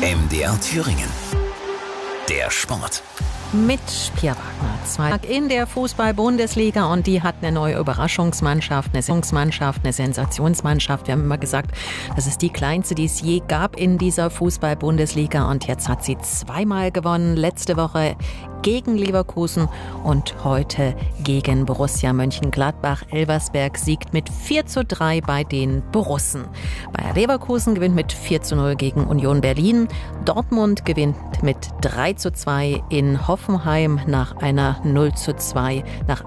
MDR Thüringen. Der Sport. Mit Pia Wagner. Zweitag in der Fußball-Bundesliga und die hat eine neue Überraschungsmannschaft, eine Sensationsmannschaft. Wir haben immer gesagt, das ist die kleinste, die es je gab in dieser Fußball-Bundesliga und jetzt hat sie zweimal gewonnen. Letzte Woche gegen Leverkusen und heute gegen Borussia Mönchengladbach. Elversberg siegt mit 4:3 bei den Borussen. Bayer Leverkusen gewinnt mit 4:0 gegen Union Berlin. Dortmund gewinnt mit 3:2 in Hoffenheim nach einem 0:2.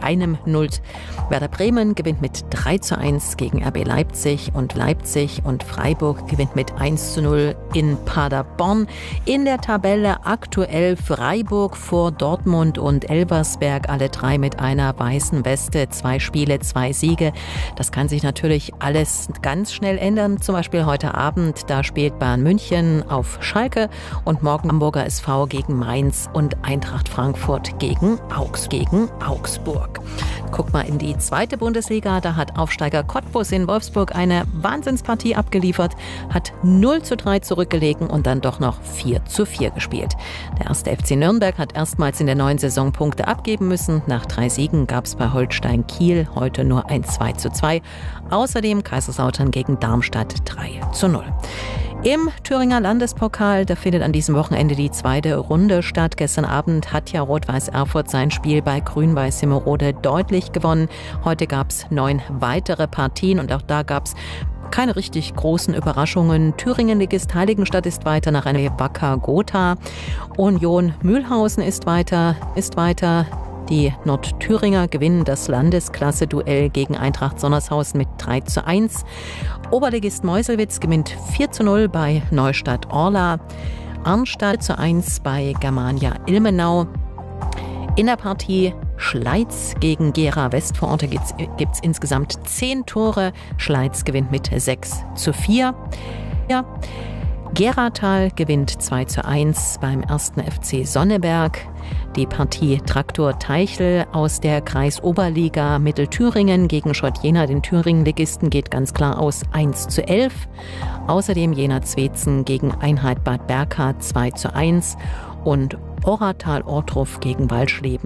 Werder Bremen gewinnt mit 3:1 gegen RB Leipzig und Freiburg gewinnt mit 1:0 in Paderborn. In der Tabelle aktuell Freiburg vor Dortmund und Elversberg, alle drei mit einer weißen Weste, 2 Spiele, 2 Siege. Das kann sich natürlich alles ganz schnell ändern. Zum Beispiel heute Abend, da spielt Bayern München auf Schalke und morgen Hamburger SV gegen Mainz und Eintracht Frankfurt gegen Augsburg. Guck mal in die zweite Bundesliga, da hat Aufsteiger Cottbus in Wolfsburg eine Wahnsinnspartie abgeliefert, hat 0:3 zurückgelegen und dann doch noch 4:4 gespielt. Der erste FC Nürnberg hat erstmals in der neuen Saison Punkte abgeben müssen. Nach 3 Siegen gab es bei Holstein Kiel heute nur ein 2:2. Außerdem Kaiserslautern gegen Darmstadt 3:0. Im Thüringer Landespokal, da findet an diesem Wochenende die zweite Runde statt. Gestern Abend hat ja Rot-Weiß Erfurt sein Spiel bei Grün-Weiß Simmerode deutlich gewonnen. Heute gab es 9 weitere Partien und auch da gab es keine richtig großen Überraschungen. Thüringen-Ligist Heiligenstadt ist weiter nach einer Wacker Gotha. Union Mühlhausen ist weiter. Die Nordthüringer gewinnen das Landesklasse-Duell gegen Eintracht Sonnershausen mit 3:1. Oberligist Meuselwitz gewinnt 4:0 bei Neustadt Orla. Arnstadt 4:1 bei Germania Ilmenau. In der Partie Schleiz gegen Gera Westvororte gibt's insgesamt 10 Tore. Schleiz gewinnt mit 6:4. Ja. Geratal gewinnt 2:1 beim 1. FC Sonneberg. Die Partie Traktor Teichel aus der Kreisoberliga Mittelthüringen gegen Schott Jena, den Thüringen-Ligisten, geht ganz klar aus 1:11. Außerdem Jena Zwetzen gegen Einheit Bad Berka 2:1 und Oratal Ortruf gegen Walschleben